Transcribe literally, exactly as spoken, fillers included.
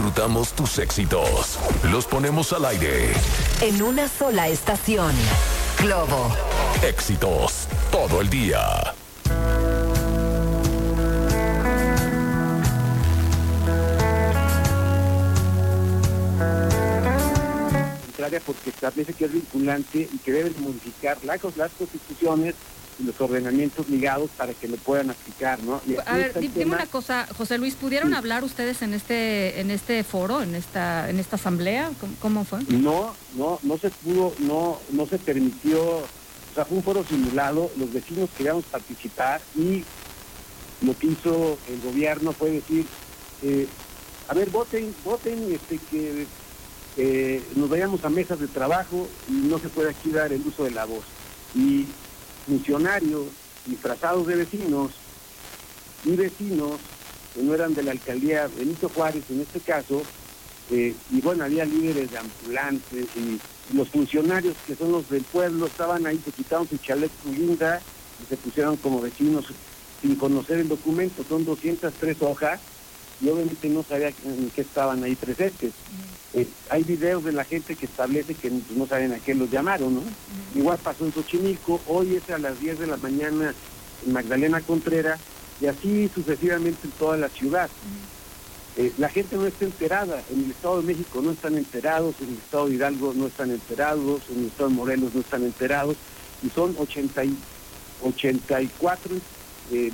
disfrutamos tus éxitos. Los ponemos al aire. En una sola estación. Globo. Éxitos todo el día. Porque establece que es vinculante y que deben modificar las, las constituciones y los ordenamientos ligados para que lo puedan aplicar, ¿no? Y a ver, dime tema... una cosa, José Luis, ¿pudieron sí. hablar ustedes en este en este foro, en esta en esta asamblea? ¿Cómo, cómo fue? No, no, no se pudo, no, no se permitió, o sea, fue un foro simulado, los vecinos queríamos participar y lo que hizo el gobierno fue decir, eh, a ver, voten, voten, este, que Eh, nos vayamos a mesas de trabajo y no se puede aquí dar el uso de la voz. Y funcionarios disfrazados de vecinos y vecinos que no eran de la alcaldía Benito Juárez en este caso, eh, y bueno, había líderes de ambulantes y los funcionarios que son los del pueblo estaban ahí, se quitaron su chaleco linda y se pusieron como vecinos sin conocer el documento. Son doscientas tres hojas y obviamente no sabía en qué estaban ahí presentes. Eh, hay videos de la gente que establece que no saben a qué los llamaron, ¿no? Uh-huh. Igual pasó en Xochimilco, hoy es a las diez de la mañana en Magdalena Contreras, y así sucesivamente en toda la ciudad. Uh-huh. Eh, la gente no está enterada, en el Estado de México no están enterados, en el Estado de Hidalgo no están enterados, en el Estado de Morelos no están enterados, y son ochenta y, ochenta y cuatro eh,